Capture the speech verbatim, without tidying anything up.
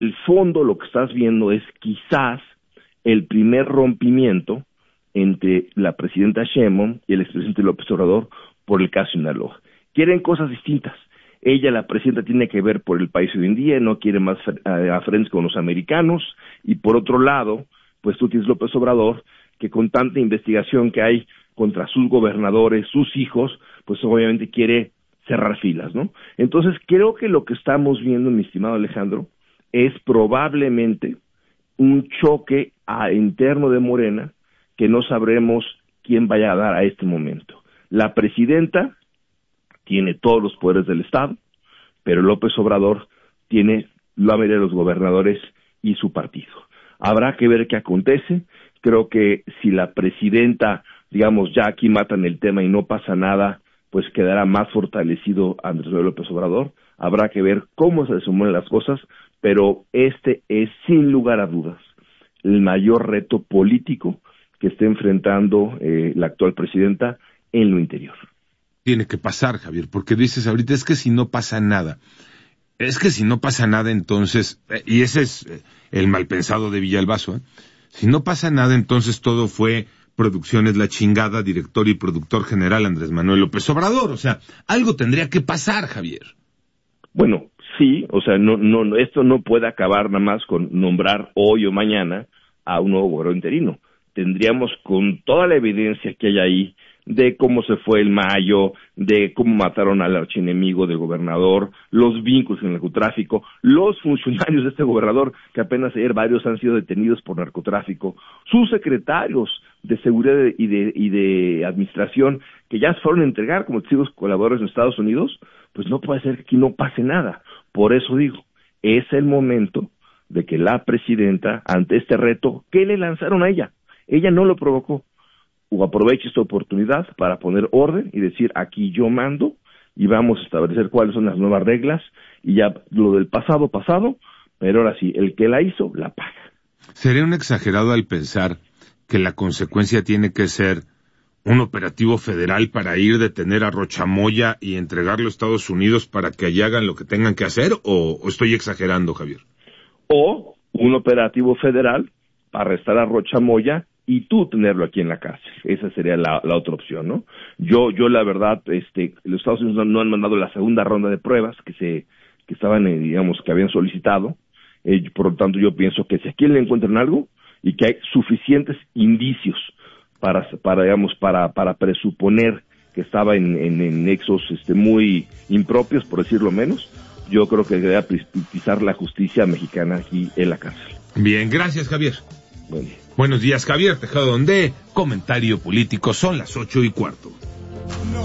el fondo lo que estás viendo es quizás el primer rompimiento entre la presidenta Sheinbaum y el expresidente López Obrador por el caso Sinaloa. Quieren cosas distintas. Ella, la presidenta, tiene que ver por el país hoy en día, no quiere más afrentas con los americanos, y por otro lado, pues tú tienes López Obrador, que con tanta investigación que hay contra sus gobernadores, sus hijos, pues obviamente quiere cerrar filas, ¿no? Entonces, creo que lo que estamos viendo, mi estimado Alejandro, es probablemente un choque a, interno de Morena, que no sabremos quién vaya a dar a este momento. La presidenta tiene todos los poderes del Estado, pero López Obrador tiene la mayoría de los gobernadores y su partido. Habrá que ver qué acontece. Creo que si la presidenta, digamos, ya aquí matan el tema y no pasa nada, pues quedará más fortalecido Andrés Manuel López Obrador. Habrá que ver cómo se desenvuelven las cosas, pero este es, sin lugar a dudas, el mayor reto político que está enfrentando eh, la actual presidenta en lo interior. Tiene que pasar, Javier, porque dices ahorita, es que si no pasa nada, es que si no pasa nada entonces, y ese es el mal pensado de Villalbazo, ¿eh? Si no pasa nada entonces todo fue Producciones La Chingada, director y productor general Andrés Manuel López Obrador, o sea, algo tendría que pasar, Javier. Bueno, sí, o sea, no, no, esto no puede acabar nada más con nombrar hoy o mañana a un nuevo gobernador interino. Tendríamos, con toda la evidencia que hay ahí, de cómo se fue el Mayo, de cómo mataron al archienemigo del gobernador, los vínculos en el narcotráfico, los funcionarios de este gobernador, que apenas ayer varios han sido detenidos por narcotráfico, sus secretarios de seguridad y de, y de administración, que ya se fueron a entregar como testigos colaboradores en Estados Unidos, pues no puede ser que aquí no pase nada. Por eso digo, es el momento de que la presidenta, ante este reto, ¿qué le lanzaron a ella? Ella no lo provocó. O aproveche esta oportunidad para poner orden y decir, aquí yo mando, y vamos a establecer cuáles son las nuevas reglas, y ya lo del pasado, pasado, pero ahora sí, el que la hizo, la paga. Sería un exagerado al pensar que la consecuencia tiene que ser un operativo federal para ir, detener a Rochamoya y entregarlo a Estados Unidos para que allí hagan lo que tengan que hacer, o, o estoy exagerando, Javier. O un operativo federal para arrestar a Rochamoya y tú tenerlo aquí en la cárcel. Esa sería la, la otra opción, ¿no? Yo, yo la verdad, este, los Estados Unidos no, no han mandado la segunda ronda de pruebas que se, que estaban, eh, digamos, que habían solicitado. Eh, por lo tanto, yo pienso que si aquí le encuentran algo y que hay suficientes indicios para, para, digamos, para, para presuponer que estaba en, en, en nexos, este, muy impropios, por decirlo menos, yo creo que debería pisar la justicia mexicana aquí en la cárcel. Bien, gracias, Javier. Buen día. Buenos días, Javier Tejado Ondé, comentario político, son las ocho y cuarto.